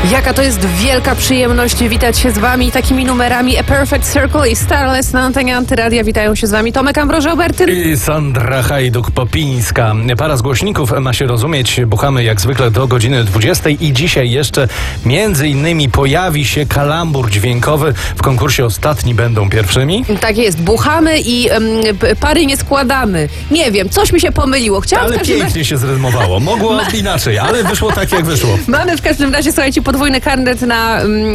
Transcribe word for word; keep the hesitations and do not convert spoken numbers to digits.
Jaka to jest wielka przyjemność witać się z wami takimi numerami A Perfect Circle i Starless na antenie Antyradia. Witają się z wami Tomek Ambroży-Obertyn i Sandra Hajduk-Popińska. Para z głośników ma się rozumieć. Buchamy jak zwykle do godziny dwudziestej i dzisiaj jeszcze między innymi pojawi się kalambur dźwiękowy. W konkursie ostatni będą pierwszymi. Tak jest, buchamy i um, pary nie składamy. Nie wiem, coś mi się pomyliło. Chciałam Ale w każdym pięknie się zrymowało. Mogło Ma... inaczej, ale wyszło tak jak wyszło. Mamy w każdym razie, słuchajcie, podwójny karnet na... Um,